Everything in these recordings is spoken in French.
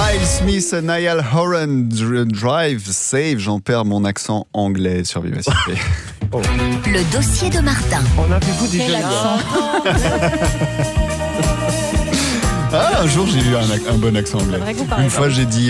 Miles Smith, Niall Horan, Drive, Save. J'en perds mon accent anglais sur Vivacité. Oh. Le dossier de Martin. En avez-vous déjà Ah, un jour j'ai eu un bon accent anglais. Une fois j'ai dit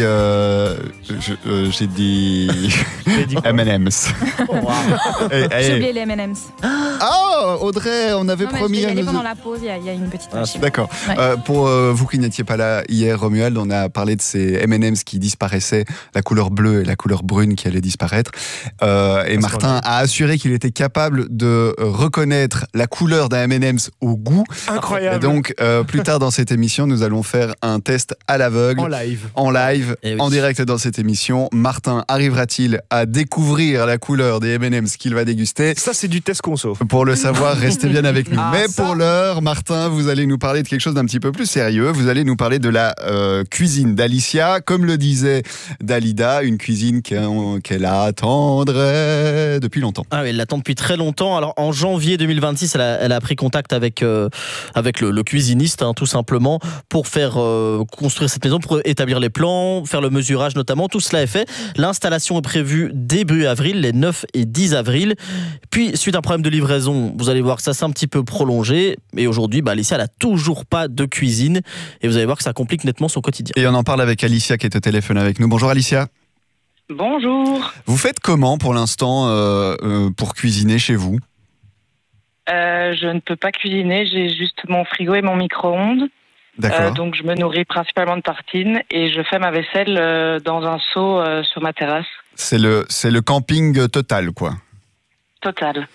M&M's. Oh, wow. J'ai oublié les M&M's. Ah, Audrey, on avait promis à pendant la pause, il y a une petite machine. D'accord. Ouais. Pour vous qui n'étiez pas là hier, Romuald, on a parlé de ces M&M's qui disparaissaient, la couleur bleue et la couleur brune qui allaient disparaître. Et Martin a assuré qu'il était capable de reconnaître la couleur d'un M&M's au goût. Incroyable. Et donc, plus tard dans cette émission, nous allons faire un test à l'aveugle. En live, oui. En direct dans cette émission. Martin arrivera-t-il à découvrir la couleur des M&M's qu'il va déguster? Ça, c'est du test conso. Pour le savoir, restez bien avec nous. Mais ça... pour l'heure, Martin, vous allez nous parler de quelque chose d'un petit peu plus sérieux. Vous allez nous parler de la cuisine d'Alicia. Comme le disait Dalida, une cuisine qu'elle attendrait depuis longtemps. Ah oui, elle l'attend depuis très longtemps. Alors en janvier 2026, elle a pris contact avec le cuisiniste, tout simplement, pour faire construire cette maison, pour établir les plans, faire le mesurage notamment. Tout cela est fait. L'installation est prévue début avril, les 9 et 10 avril. Puis, suite à un problème de livraison, vous allez voir que ça s'est un petit peu prolongé. Et aujourd'hui, Alicia, elle n'a toujours pas de cuisine. Et vous allez voir que ça complique nettement son quotidien. Et on en parle avec Alicia qui est au téléphone avec nous. Bonjour Alicia. Bonjour. Vous faites comment pour l'instant pour cuisiner chez vous? Je ne peux pas cuisiner, j'ai juste mon frigo et mon micro-ondes. D'accord. Donc je me nourris principalement de tartines et je fais ma vaisselle dans un seau sur ma terrasse. C'est le camping total, quoi. Total.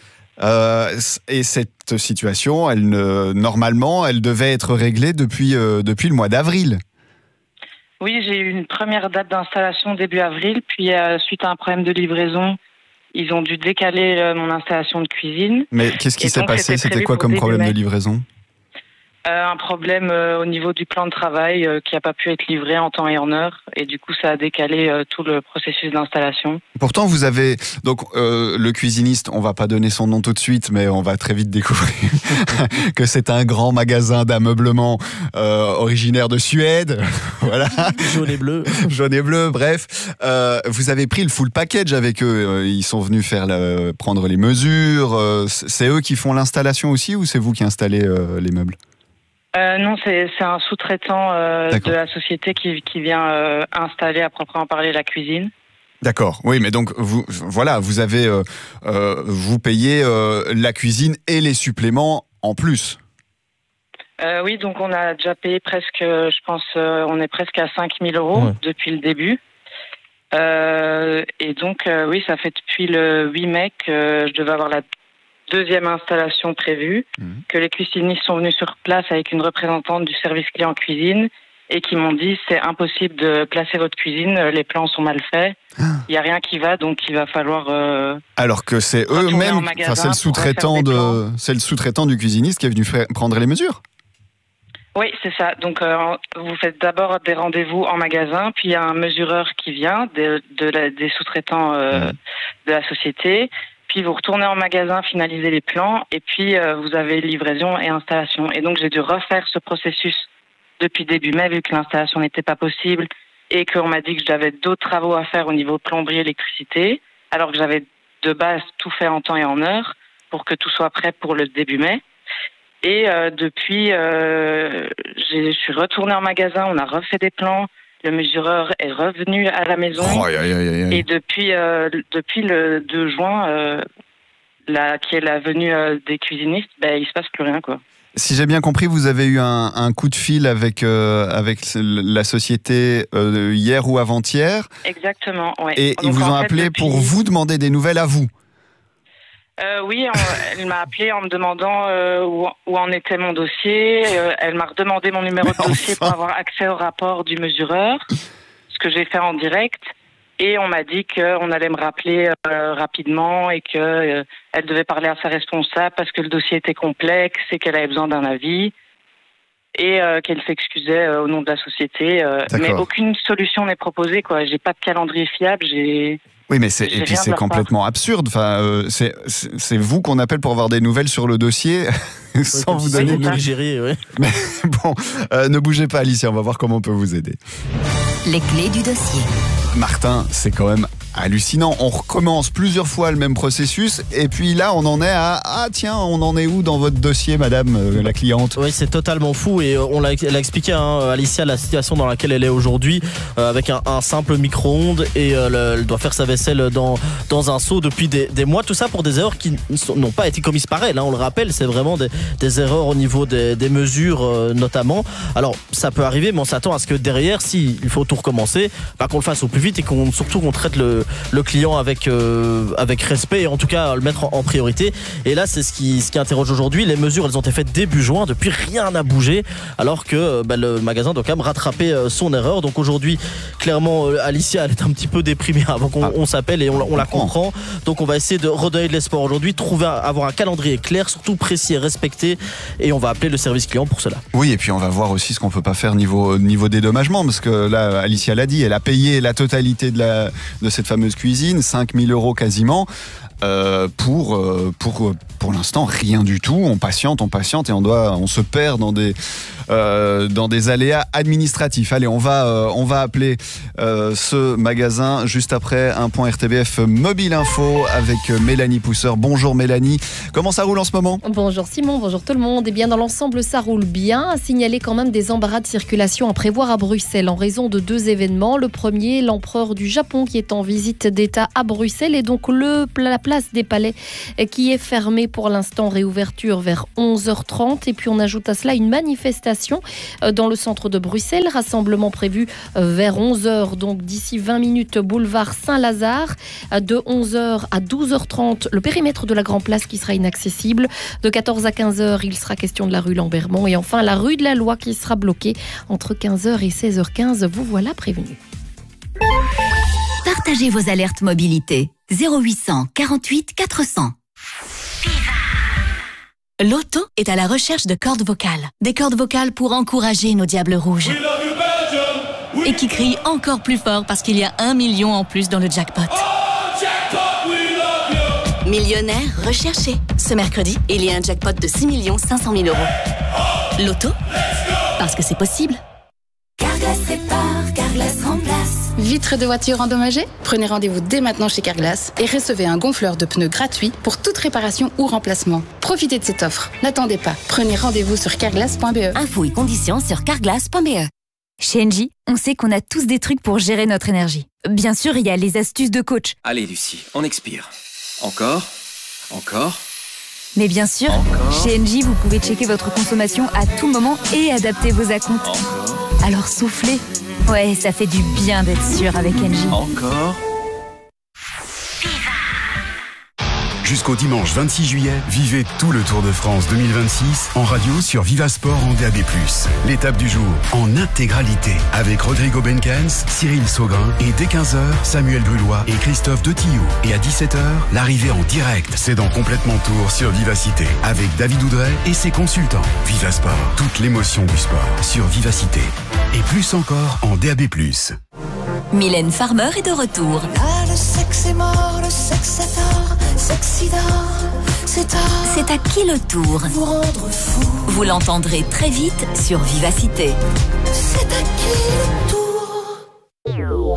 Et cette situation, normalement, elle devait être réglée depuis le mois d'avril. Oui, j'ai eu une première date d'installation début avril, puis suite à un problème de livraison, ils ont dû décaler mon installation de cuisine. Mais qu'est-ce qui s'est passé? C'était quoi comme problème de livraison? Un problème au niveau du plan de travail qui n'a pas pu être livré en temps et en heure. Et du coup, ça a décalé tout le processus d'installation. Pourtant, vous avez... Donc, le cuisiniste, on va pas donner son nom tout de suite, mais on va très vite découvrir que c'est un grand magasin d'ameublement originaire de Suède. Voilà. Jaune et bleu. Jaune et bleu, bref. Vous avez pris le full package avec eux. Ils sont venus prendre les mesures. C'est eux qui font l'installation aussi ou c'est vous qui installez les meubles? Non, c'est un sous-traitant de la société qui vient installer à proprement parler la cuisine. D'accord, oui, mais donc vous avez vous payez la cuisine et les suppléments en plus. Oui, donc on a déjà payé presque, je pense, on est presque à 5 000 € depuis le début. Et donc, oui, ça fait depuis le 8 mai que je devais avoir la deuxième installation prévue, que les cuisinistes sont venus sur place avec une représentante du service client cuisine et qui m'ont dit c'est impossible de placer votre cuisine, les plans sont mal faits, il n'y a rien qui va, donc il va falloir... Alors que c'est eux-mêmes, c'est le sous-traitant du cuisiniste qui est venu prendre les mesures. Oui, c'est ça. Donc vous faites d'abord des rendez-vous en magasin, puis il y a un mesureur qui vient des sous-traitants de la société. Puis vous retournez en magasin, finaliser les plans, et puis vous avez livraison et installation. Et donc j'ai dû refaire ce processus depuis début mai, vu que l'installation n'était pas possible, et qu'on m'a dit que j'avais d'autres travaux à faire au niveau plomberie, électricité, alors que j'avais de base tout fait en temps et en heure, pour que tout soit prêt pour le début mai. Et depuis, je suis retournée en magasin, on a refait des plans, le mesureur est revenu à la maison. Et depuis le 2 juin, qui est la venue des cuisinistes, il se passe plus rien, quoi. Si j'ai bien compris, vous avez eu un coup de fil avec la société hier ou avant-hier. Exactement, ouais. Et donc, ils vous ont appelé pour vous demander des nouvelles à vous. Oui, elle m'a appelé en me demandant où en était mon dossier. Elle m'a redemandé mon numéro de dossier pour avoir accès au rapport du mesureur, ce que j'ai fait en direct. Et on m'a dit qu'on allait me rappeler rapidement et qu'elle devait parler à sa responsable parce que le dossier était complexe et qu'elle avait besoin d'un avis. Et qu'elle s'excusait au nom de la société. Mais aucune solution n'est proposée, quoi. J'ai pas de calendrier fiable, Oui, mais c'est complètement absurde. Enfin, c'est vous qu'on appelle pour avoir des nouvelles sur le dossier sans vous donner de... Gérer, ouais. Mais bon, ne bougez pas, Alicia, on va voir comment on peut vous aider. Les clés du dossier. Martin, c'est quand même hallucinant. On recommence plusieurs fois le même processus et puis là on en est à tiens, on en est où dans votre dossier, madame la cliente? Oui, c'est totalement fou et elle a expliqué, Alicia, la situation dans laquelle elle est aujourd'hui, avec un simple micro-ondes et elle doit faire sa vaisselle dans un seau depuis des mois. Tout ça pour des erreurs qui n'ont pas été commises par elle, hein, on le rappelle, c'est vraiment des erreurs au niveau des mesures notamment. Alors ça peut arriver, mais on s'attend à ce que derrière, si il faut tout recommencer, qu'on le fasse au plus vite et surtout qu'on traite le client avec respect et en tout cas le mettre en priorité. Et là c'est ce qui interroge aujourd'hui. Les mesures, elles ont été faites début juin, depuis rien n'a bougé, alors que le magasin doit quand même rattraper son erreur. Donc aujourd'hui clairement Alicia, elle est un petit peu déprimée avant qu'on s'appelle et on la comprend. Donc on va essayer de redonner de l'espoir aujourd'hui, avoir un calendrier clair, surtout précis et respecté, et on va appeler le service client pour cela. Oui, et puis on va voir aussi ce qu'on peut pas faire niveau dédommagement, parce que là Alicia l'a dit, elle a payé la totalité de cette fameuse cuisine, 5 000 € quasiment, pour l'instant rien du tout. On patiente et on se perd dans des aléas administratifs. Allez, on va appeler ce magasin juste après un point RTBF Mobile Info avec Mélanie Pousseur. Bonjour Mélanie, comment ça roule en ce moment? Bonjour Simon, bonjour tout le monde. Eh bien dans l'ensemble ça roule bien, à signaler quand même des embarras de circulation à prévoir à Bruxelles en raison de 2 événements. Le premier, l'empereur du Japon qui est en visite d'État à Bruxelles et donc la place des Palais qui est fermée pour l'instant, réouverture vers 11h30. Et puis on ajoute à cela une manifestation dans le centre de Bruxelles, rassemblement prévu vers 11h, donc d'ici 20 minutes, boulevard Saint-Lazare. De 11h à 12h30, le périmètre de la Grand Place qui sera inaccessible. De 14 à 15h, il sera question de la rue Lambermont. Et enfin, la rue de la Loi qui sera bloquée entre 15h et 16h15. Vous voilà prévenus. Partagez vos alertes mobilité. 0800 48 400. Loto est à la recherche de cordes vocales. Des cordes vocales pour encourager nos diables rouges. Et qui crient encore plus fort parce qu'il y a 1 million en plus dans le jackpot. Millionnaire recherché. Ce mercredi, il y a un jackpot de 6 500 000 €. Loto, parce que c'est possible. Carglass répare, Carglass remplace. Vitres de voiture endommagées? Prenez rendez-vous dès maintenant chez Carglass et recevez un gonfleur de pneus gratuit pour toute réparation ou remplacement. Profitez de cette offre. N'attendez pas. Prenez rendez-vous sur carglass.be. Infos et conditions sur carglass.be. Chez Engie, on sait qu'on a tous des trucs pour gérer notre énergie. Bien sûr, il y a les astuces de coach. Allez Lucie, on expire. Encore. Mais bien sûr, chez Engie, vous pouvez checker votre consommation à tout moment et adapter vos acomptes. Alors soufflez. Ouais, ça fait du bien d'être sûr avec Engie. Encore. Jusqu'au dimanche 26 juillet, vivez tout le Tour de France 2026 en radio sur Vivasport en DAB+. L'étape du jour en intégralité avec Rodrigo Benkens, Cyril Saugrain et dès 15h, Samuel Brulois et Christophe Detillou. Et à 17h, l'arrivée en direct, c'est dans Complètement Tour sur Vivacité avec David Oudray et ses consultants. Vivasport, toute l'émotion du sport sur Vivacité. Et plus encore en DAB+. Mylène Farmer est de retour. Là, le sexe est mort, le sexe est tard, sexy d'art, c'est tard. C'est à qui le tour? Vous rendre fou. Vous l'entendrez très vite sur Vivacité. C'est à qui le tour?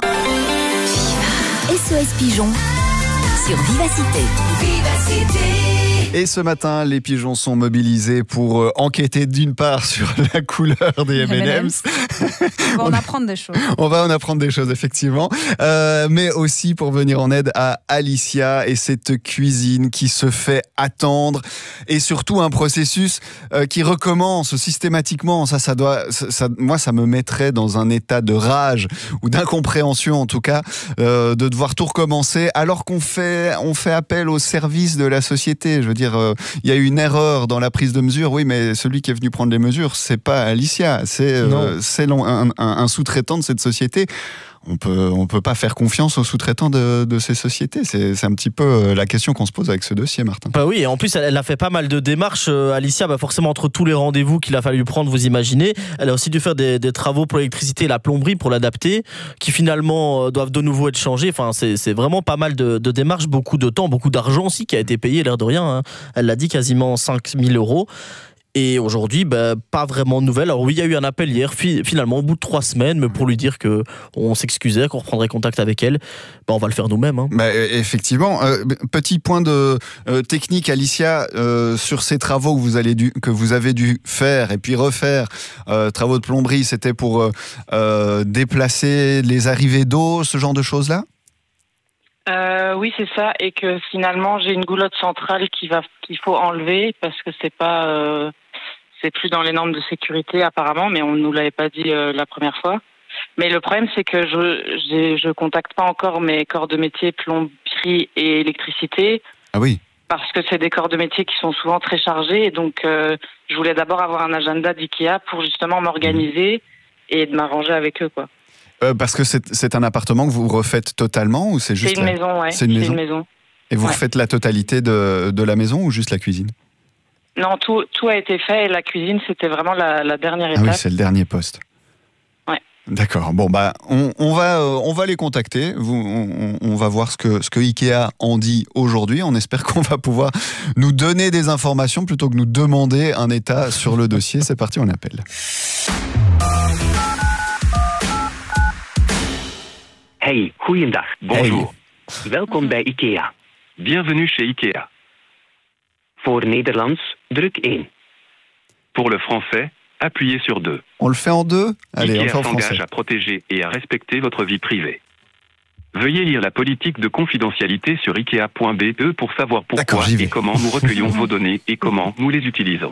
SOS Pigeon sur Vivacité. Vivacité. Et ce matin, les pigeons sont mobilisés pour enquêter d'une part sur la couleur des M&M's. On va en apprendre des choses. On va en apprendre des choses, effectivement. Mais aussi pour venir en aide à Alicia et cette cuisine qui se fait attendre. Et surtout un processus qui recommence systématiquement. Moi, ça me mettrait dans un état de rage ou d'incompréhension, en tout cas, de devoir tout recommencer alors qu'on fait appel au service de la société. Je veux dire, il y a eu une erreur dans la prise de mesure, oui, mais celui qui est venu prendre les mesures, c'est pas Alicia, c'est un sous-traitant de cette société. On peut pas faire confiance aux sous-traitants de ces sociétés. C'est un petit peu la question qu'on se pose avec ce dossier, Martin. Bah oui, et en plus elle a fait pas mal de démarches, Alicia, forcément entre tous les rendez-vous qu'il a fallu prendre, vous imaginez. Elle a aussi dû faire des travaux pour l'électricité et la plomberie pour l'adapter, qui finalement doivent de nouveau être changés. Enfin, c'est vraiment pas mal de démarches, beaucoup de temps, beaucoup d'argent aussi qui a été payé, l'air de rien. Hein. Elle l'a dit, quasiment 5 000 €. Et aujourd'hui, pas vraiment de nouvelles. Alors oui, il y a eu un appel hier, finalement, au bout de 3 semaines, mais pour lui dire qu'on s'excusait, qu'on reprendrait contact avec elle. On va le faire nous-mêmes. Hein. Effectivement. Petit point de technique, Alicia, sur ces travaux que vous avez dû faire et puis refaire, travaux de plomberie, c'était pour déplacer les arrivées d'eau, ce genre de choses-là ? Oui, c'est ça, et que finalement j'ai une goulotte centrale qu'il faut enlever parce que c'est plus dans les normes de sécurité apparemment, mais on nous l'avait pas dit la première fois. Mais le problème c'est que je contacte pas encore mes corps de métier plomberie et électricité. Ah oui. Parce que c'est des corps de métier qui sont souvent très chargés, et donc je voulais d'abord avoir un agenda d'IKEA pour justement m'organiser et de m'arranger avec eux, quoi. Parce que c'est un appartement que vous refaites totalement ou c'est juste... C'est une maison, ouais. C'est une maison. Et vous refaites la totalité de la maison ou juste la cuisine ? Non, tout a été fait, et la cuisine, c'était vraiment la dernière étape. Ah oui, c'est le dernier poste. Ouais. D'accord. Bon, on va les contacter. On va voir ce que IKEA en dit aujourd'hui. On espère qu'on va pouvoir nous donner des informations plutôt que nous demander un état sur le dossier. C'est parti, on appelle. Hey, goeiedag. Bonjour. Welkom bij IKEA. Bienvenue chez IKEA. Voor Nederlands, druk 1. Pour le français, appuyez sur 2. On le fait en 2 ? Allez, IKEA on le fait en français. s'engage à protéger et à respecter votre vie privée. Veuillez lire la politique de confidentialité sur IKEA.be pour savoir pourquoi et comment nous recueillons vos données et comment nous les utilisons.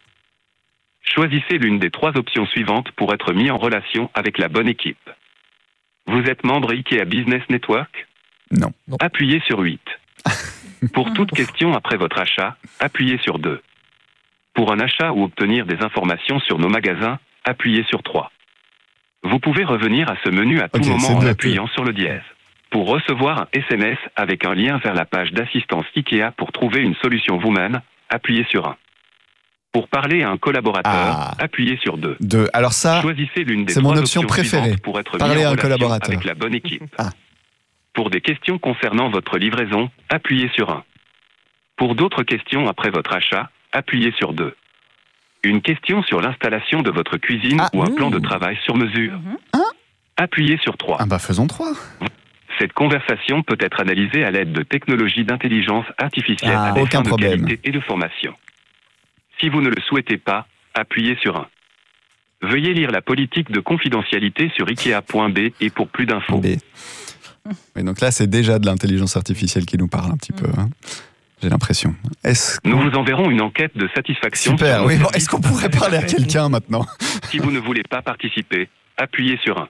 Choisissez l'une des 3 options suivantes pour être mis en relation avec la bonne équipe. Vous êtes membre IKEA Business Network ? Non. Appuyez sur 8. Pour toute question après votre achat, appuyez sur 2. Pour un achat ou obtenir des informations sur nos magasins, appuyez sur 3. Vous pouvez revenir à ce menu à tout moment en appuyant sur le dièse. Pour recevoir un SMS avec un lien vers la page d'assistance IKEA pour trouver une solution vous-même, appuyez sur 1. Pour parler à un collaborateur, appuyez sur 2. Alors ça, choisissez l'une des c'est 3 mon option préférée. Pour être parler mis en à un relation collaborateur avec la bonne équipe. Pour des questions concernant votre livraison, appuyez sur 1. Pour d'autres questions après votre achat, appuyez sur 2. Une question sur l'installation de votre cuisine ou un plan de travail sur mesure. Appuyez sur 3. Faisons 3. Cette conversation peut être analysée à l'aide de technologies d'intelligence artificielle à des fins de qualité et de formation. Si vous ne le souhaitez pas, appuyez sur 1. Veuillez lire la politique de confidentialité sur IKEA.be et pour plus d'infos. Mais donc là, c'est déjà de l'intelligence artificielle qui nous parle un petit peu. Hein. J'ai l'impression. Nous vous enverrons une enquête de satisfaction. Super, oui. Bon, est-ce qu'on pourrait parler à quelqu'un maintenant ? Si vous ne voulez pas participer, appuyez sur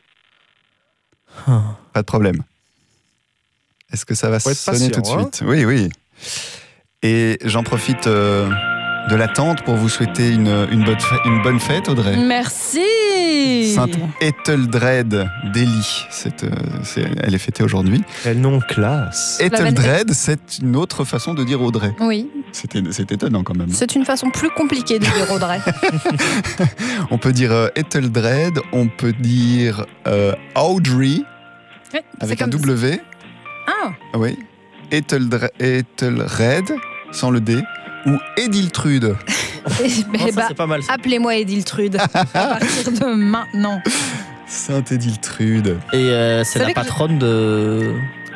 1. Pas de problème. Est-ce que ça va sonner tout de suite ? Oui. Et j'en profite de l'attente pour vous souhaiter une bonne fête, Audrey. Merci. Sainte Etheldraed d'Ely. Elle est fêtée aujourd'hui. Quel nom classe. Etheldraed, c'est une autre façon de dire Audrey. Oui. C'est étonnant quand même. C'est une façon plus compliquée de dire Audrey. On peut dire Etheldraed, on peut dire Audrey, avec un W. Ah. Oui. Ethelred, sans le D. Ou Ediltrude. C'est pas mal. Appelez-moi Ediltrude à partir de maintenant. Sainte Ediltrude. Et c'est la patronne de...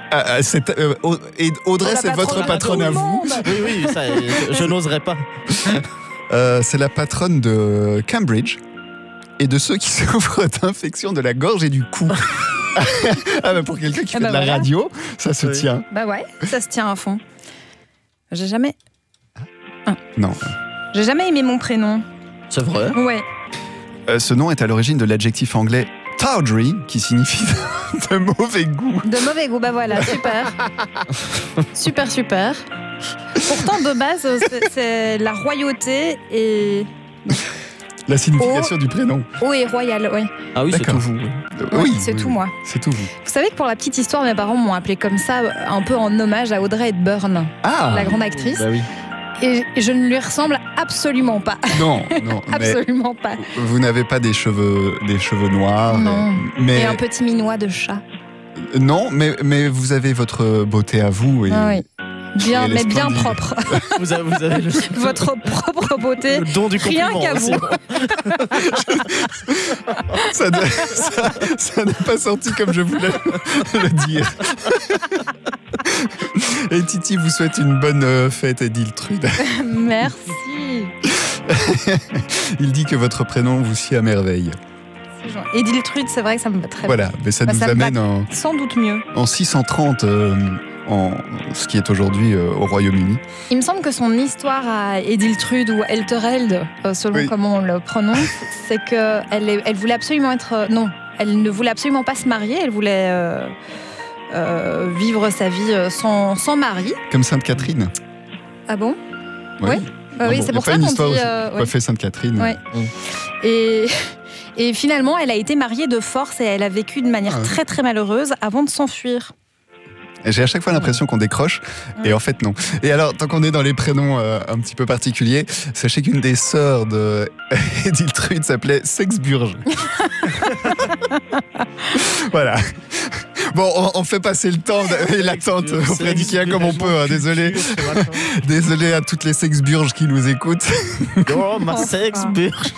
Audrey, c'est votre patronne à vous. Oui, ça, je n'oserais pas. C'est la patronne de Cambridge et de ceux qui souffrent d'infections de la gorge et du cou. Pour quelqu'un qui fait de la radio, ça se tient. Bah ouais, ça se tient à fond. J'ai jamais... Non. J'ai jamais aimé mon prénom. C'est vrai ? Ouais. Ce nom est à l'origine de l'adjectif anglais tawdry, qui signifie de mauvais goût. De mauvais goût, bah voilà, super. super. Pourtant, de base, c'est la royauté et... La signification du prénom. Eau et royal, oui. Ah oui, c'est tout vous. Oui, c'est tout moi. C'est tout vous. Vous savez que pour la petite histoire, mes parents m'ont appelé comme ça, un peu en hommage à Audrey Hepburn, la grande actrice. Bah oui. Et je ne lui ressemble absolument pas. Non. Absolument pas. Vous n'avez pas des cheveux noirs. Non. Mais... Et un petit minois de chat. Non, mais vous avez votre beauté à vous. Et... Ah oui. Bien, mais bien propre. Vous avez votre propre beauté. Le don du Rien compliment. qu'à vous. Ça n'a pas sorti comme je voulais le dire. Et Titi vous souhaite une bonne fête, Ediltrude. Merci. Il dit que votre prénom vous sied à merveille. Ediltrude, c'est vrai que ça me va très bien. Voilà, mais ça nous amène sans doute mieux. En 630, en ce qui est aujourd'hui au Royaume-Uni. Il me semble que son histoire à Ediltrude ou Eltereld, selon comment on le prononce, c'est qu'elle voulait absolument non, elle ne voulait absolument pas se marier, elle voulait vivre sa vie sans mari. Comme Sainte Catherine. Ah bon? Oui. Oui, c'est pour ça qu'on dit... Quoi fait Sainte Catherine. Oui. Et finalement, elle a été mariée de force et elle a vécu de manière très très malheureuse avant de s'enfuir. J'ai à chaque fois l'impression qu'on décroche, et en fait non. Et alors, tant qu'on est dans les prénoms un petit peu particuliers, sachez qu'une des sœurs de Ediltrude s'appelait Sexburge. Voilà. Bon, on fait passer le temps et l'attente auprès d'Ikea comme on peut. Hein. Désolé à toutes les Sexburges qui nous écoutent. Oh, ma Sexburge.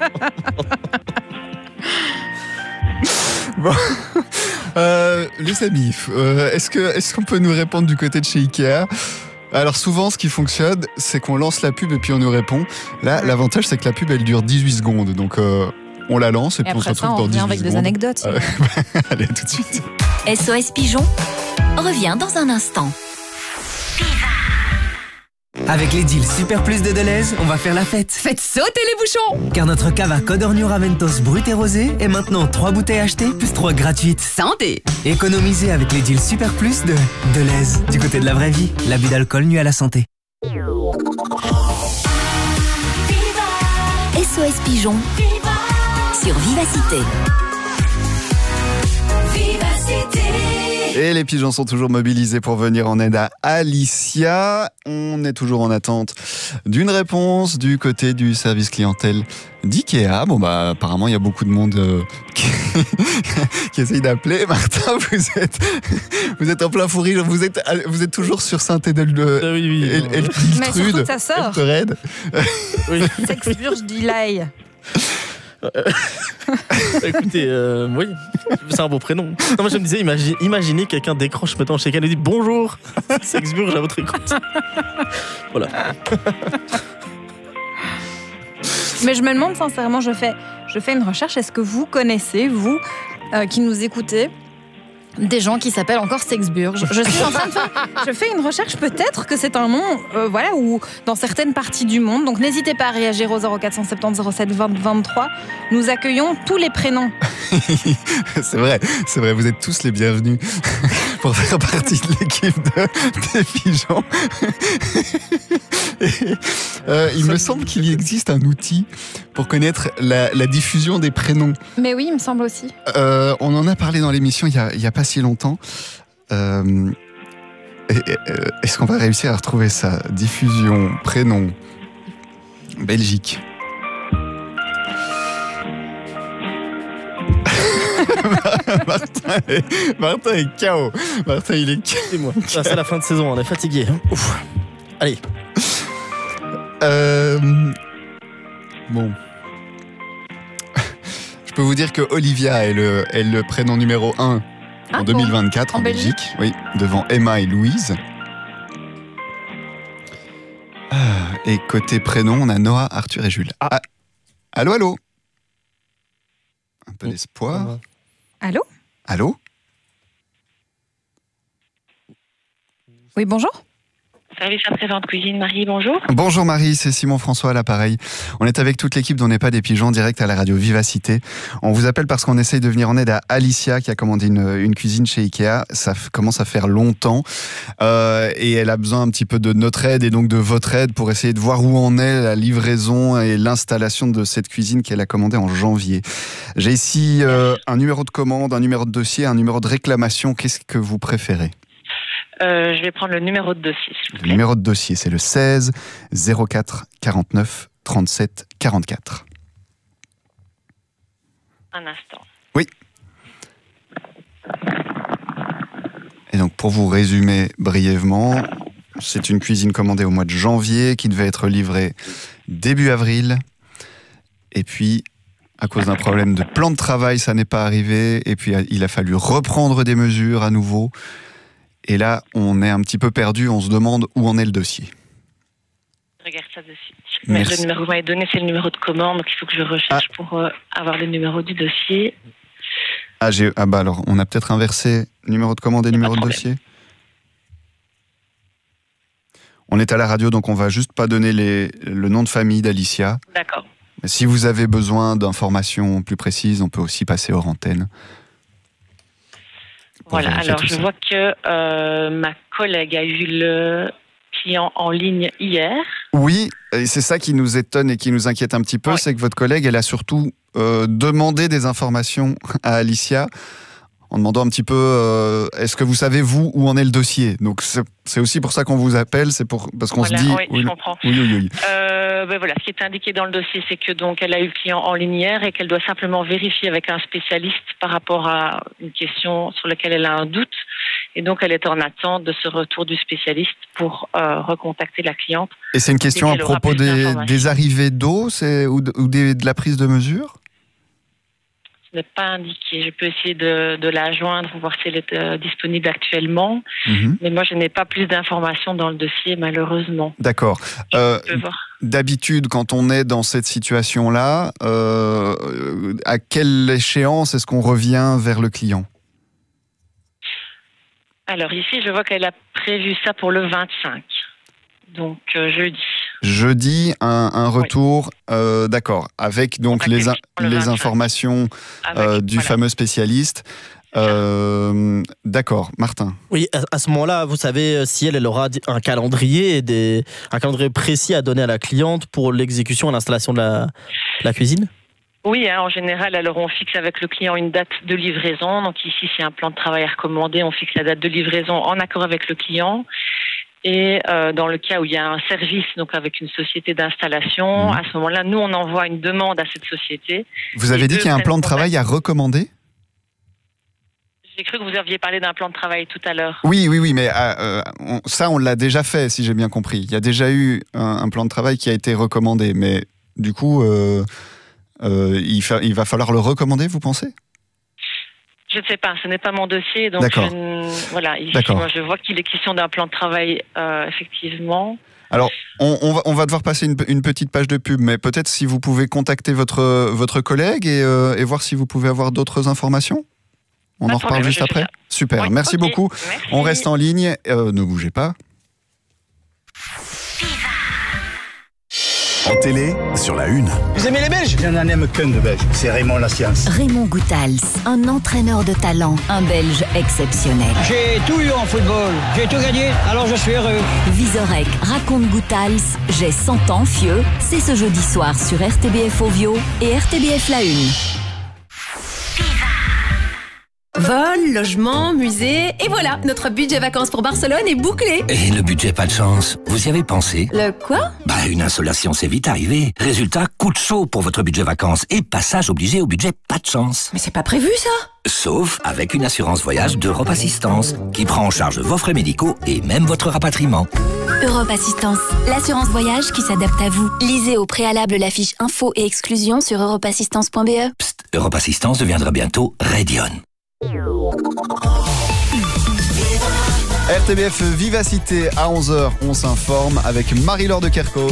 Bon, les amis, est-ce qu'on peut nous répondre du côté de chez Ikea ? Alors souvent, ce qui fonctionne, c'est qu'on lance la pub et puis on nous répond. Là, l'avantage, c'est que la pub, elle dure 18 secondes. Donc, on la lance et puis on se retrouve dans 18 secondes. Avec des anecdotes. Allez, tout de suite. SOS Pigeon revient dans un instant. Avec les deals Super Plus de Deleuze, on va faire la fête. Faites sauter les bouchons! Car notre cave à Codorniu Raventos brut et rosé est maintenant 3 bouteilles achetées plus 3 gratuites. Santé! Économisez avec les deals Super Plus de Deleuze. Du côté de la vraie vie, l'abus d'alcool nuit à la santé. SOS Pigeon sur Vivacité. Et les pigeons sont toujours mobilisés pour venir en aide à Alicia. On est toujours en attente d'une réponse du côté du service clientèle d'Ikea. Bon bah apparemment il y a beaucoup de monde qui essaye d'appeler. Martin, vous êtes en plein fou rire. Vous êtes toujours sur Saint-Édel-de Mais surtout sa sœur. Sexburge d'Ilaï. Écoutez, oui, c'est un beau prénom. Non, moi je me disais, imaginez quelqu'un décroche maintenant chez quelqu'un et dit bonjour, Sexburge à votre écoute. Voilà. Mais je me demande sincèrement, je fais une recherche, est-ce que vous connaissez, vous qui nous écoutez, des gens qui s'appellent encore Sexburge? Je suis en train de je fais une recherche, peut-être que c'est un nom, voilà, ou dans certaines parties du monde. Donc n'hésitez pas à réagir au 0470 07 20 23. Nous accueillons tous les prénoms. C'est vrai, vous êtes tous les bienvenus pour faire partie de l'équipe des pigeons. Il me semble qu'il existe un outil pour connaître la diffusion des prénoms. Mais oui, il me semble aussi. On en a parlé dans l'émission il y a pas si longtemps. Est-ce qu'on va réussir à retrouver ça? Diffusion, prénom, Belgique. Martin est KO. Martin, il est KO. C'est moi. C'est la fin de saison, on est fatigué. Ouf. Allez. Bon. Je peux vous dire que Olivia est le prénom numéro 1 en 2024 en Belgique. Oui, devant Emma et Louise. Et côté prénom, on a Noah, Arthur et Jules. Allô, allô. Un peu d'espoir. Allô? Allô? Oui, bonjour. Service après-vente cuisine, Marie, bonjour. Bonjour Marie, c'est Simon-François à l'appareil. On est avec toute l'équipe d'On n'est pas des pigeons, direct à la radio Vivacité. On vous appelle parce qu'on essaye de venir en aide à Alicia qui a commandé une cuisine chez Ikea. Ça commence à faire longtemps et elle a besoin un petit peu de notre aide et donc de votre aide pour essayer de voir où en est la livraison et l'installation de cette cuisine qu'elle a commandée en janvier. J'ai ici un numéro de commande, un numéro de dossier, un numéro de réclamation. Qu'est-ce que vous préférez ? Je vais prendre le numéro de dossier, s'il vous plaît. Le numéro de dossier, c'est le 16 04 49 37 44. Un instant. Oui. Et donc, pour vous résumer brièvement, c'est une cuisine commandée au mois de janvier qui devait être livrée début avril. Et puis, à cause d'un problème de plan de travail, ça n'est pas arrivé. Et puis, il a fallu reprendre des mesures à nouveau. Et là, on est un petit peu perdu. On se demande où en est le dossier. Regarde ça dessus. Mais le numéro que vous m'avez donné, c'est le numéro de commande. Donc, il faut que je recherche pour avoir le numéro du dossier. Alors, on a peut-être inversé numéro de commande et numéro de dossier. On est à la radio, donc on va juste pas donner le nom de famille d'Alicia. D'accord. Mais si vous avez besoin d'informations plus précises, on peut aussi passer hors antenne. Voilà, alors je vois que ma collègue a eu le client en ligne hier. Oui, et c'est ça qui nous étonne et qui nous inquiète un petit peu, c'est que votre collègue, elle a surtout demandé des informations à Alicia en demandant un petit peu est-ce que vous savez, vous, où en est le dossier? Donc c'est aussi pour ça qu'on vous appelle, parce qu'on se dit... Oui, je comprends. Oui. Voilà, ce qui est indiqué dans le dossier, c'est que donc elle a eu le client en ligne hier et qu'elle doit simplement vérifier avec un spécialiste par rapport à une question sur laquelle elle a un doute. Et donc elle est en attente de ce retour du spécialiste pour recontacter la cliente. Et c'est une question à propos des arrivées d'eau ou de la prise de mesure? Ce n'est pas indiqué. Je peux essayer de la joindre pour voir si elle est disponible actuellement. Mais moi, je n'ai pas plus d'informations dans le dossier, malheureusement. D'accord. D'habitude, quand on est dans cette situation-là, à quelle échéance est-ce qu'on revient vers le client? Alors ici, je vois qu'elle a prévu ça pour le 25. Donc jeudi. Jeudi, un retour, d'accord, avec donc les informations du fameux spécialiste. D'accord, Martin. Oui, à ce moment-là, vous savez si elle aura un calendrier précis à donner à la cliente pour l'exécution et l'installation de la cuisine? Oui, en général, alors on fixe avec le client une date de livraison. Donc ici, c'est un plan de travail à recommander. On fixe la date de livraison en accord avec le client. Et dans le cas où il y a un service, donc avec une société d'installation, à ce moment-là, nous, on envoie une demande à cette société. Vous avez dit qu'il y a un plan de travail à recommander? J'ai cru que vous aviez parlé d'un plan de travail tout à l'heure. Oui, mais ça, on l'a déjà fait, si j'ai bien compris. Il y a déjà eu un plan de travail qui a été recommandé, mais du coup, il va falloir le recommander, vous pensez? Je ne sais pas, ce n'est pas mon dossier, donc voilà. Ici, moi, je vois qu'il est question d'un plan de travail, effectivement. Alors, on va devoir passer une petite page de pub, mais peut-être si vous pouvez contacter votre collègue et voir si vous pouvez avoir d'autres informations. On en reparle juste après. Super, oui, merci beaucoup. Merci. On reste en ligne, ne bougez pas. En télé, sur la une. Vous aimez les Belges? Je n'en aime qu'un de Belge, c'est Raymond Lassiance. Raymond Goethals, un entraîneur de talent, un Belge exceptionnel. J'ai tout eu en football, j'ai tout gagné, alors je suis heureux. Vizorek raconte Goethals, j'ai 100 ans, fieux. C'est ce jeudi soir sur RTBF Ovio et RTBF La Une. Vol, logement, musée, et voilà, notre budget vacances pour Barcelone est bouclé. Et le budget pas de chance, vous y avez pensé? Le quoi? Une insolation, c'est vite arrivé. Résultat, coup de chaud pour votre budget vacances et passage obligé au budget pas de chance. Mais c'est pas prévu ça? Sauf avec une assurance voyage d'Europe Assistance, qui prend en charge vos frais médicaux et même votre rapatriement. Europe Assistance, l'assurance voyage qui s'adapte à vous. Lisez au préalable la fiche info et exclusion sur europeassistance.be. Psst, Europe Assistance deviendra bientôt Radion. RTBF Vivacité à 11h, on s'informe avec Marie-Laure de Kerkhove.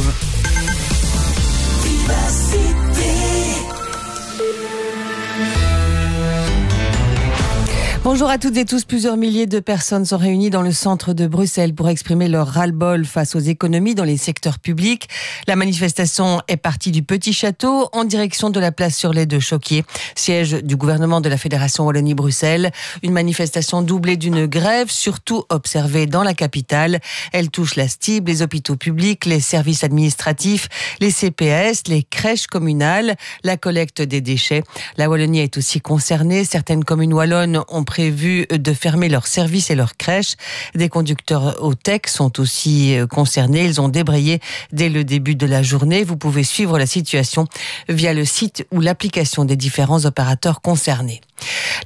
Bonjour à toutes et tous. Plusieurs milliers de personnes sont réunies dans le centre de Bruxelles pour exprimer leur ras-le-bol face aux économies dans les secteurs publics. La manifestation est partie du Petit Château en direction de la place Surlet de Choquier, siège du gouvernement de la Fédération Wallonie-Bruxelles. Une manifestation doublée d'une grève, surtout observée dans la capitale. Elle touche la STIB, les hôpitaux publics, les services administratifs, les CPS, les crèches communales, la collecte des déchets. La Wallonie est aussi concernée. Certaines communes wallonnes ont prévu de fermer leurs services et leurs crèches. Des conducteurs au TEC sont aussi concernés. Ils ont débrayé dès le début de la journée. Vous pouvez suivre la situation via le site ou l'application des différents opérateurs concernés.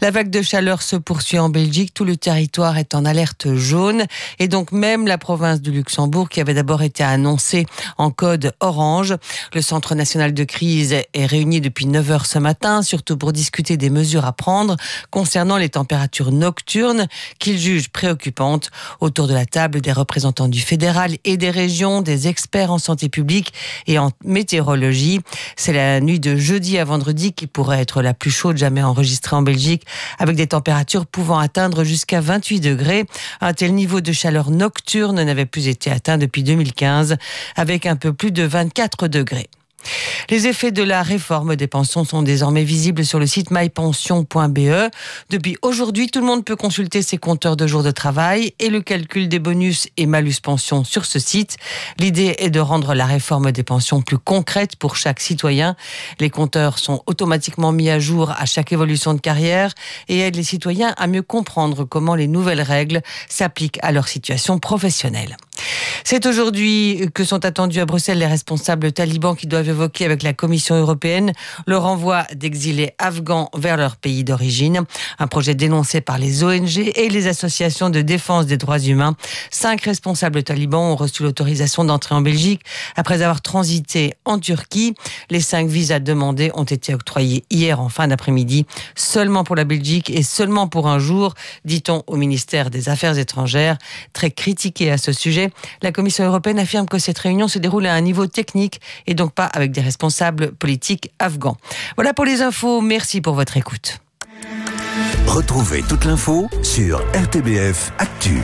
La vague de chaleur se poursuit en Belgique. Tout le territoire est en alerte jaune. Et donc même la province du Luxembourg, qui avait d'abord été annoncée en code orange. Le Centre national de crise est réuni depuis 9h ce matin, surtout pour discuter des mesures à prendre concernant les températures nocturnes qu'il juge préoccupantes. Autour de la table, des représentants du fédéral et des régions, des experts en santé publique et en météorologie. C'est la nuit de jeudi à vendredi qui pourrait être la plus chaude jamais enregistrée en Belgique, avec des températures pouvant atteindre jusqu'à 28 degrés. Un tel niveau de chaleur nocturne n'avait plus été atteint depuis 2015, avec un peu plus de 24 degrés. Les effets de la réforme des pensions sont désormais visibles sur le site mypension.be. Depuis aujourd'hui, tout le monde peut consulter ses compteurs de jours de travail et le calcul des bonus et malus pension sur ce site. L'idée est de rendre la réforme des pensions plus concrète pour chaque citoyen. Les compteurs sont automatiquement mis à jour à chaque évolution de carrière et aident les citoyens à mieux comprendre comment les nouvelles règles s'appliquent à leur situation professionnelle. C'est aujourd'hui que sont attendus à Bruxelles les responsables talibans qui doivent évoquer avec la Commission européenne le renvoi d'exilés afghans vers leur pays d'origine. Un projet dénoncé par les ONG et les associations de défense des droits humains. 5 responsables talibans ont reçu l'autorisation d'entrer en Belgique après avoir transité en Turquie. Les 5 visas demandés ont été octroyés hier en fin d'après-midi, seulement pour la Belgique et seulement pour un jour, dit-on au ministère des Affaires étrangères. Très critiqué à ce sujet, la Commission européenne affirme que cette réunion se déroule à un niveau technique et donc pas avec des responsables politiques afghans. Voilà pour les infos, merci pour votre écoute. Retrouvez toute l'info sur RTBF Actu.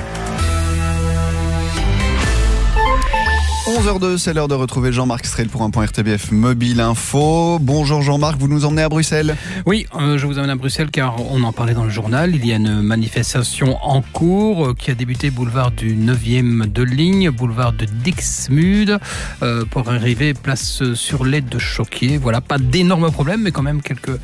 11h02, c'est l'heure de retrouver Jean-Marc Strel pour un point RTBF Mobile Info. Bonjour Jean-Marc, vous nous emmenez à Bruxelles ? Oui, je vous emmène à Bruxelles car on en parlait dans le journal. Il y a une manifestation en cours qui a débuté boulevard du 9e de ligne, boulevard de Dixmude, pour arriver place sur l'aide de Choquier. Voilà, pas d'énormes problèmes, mais quand même quelques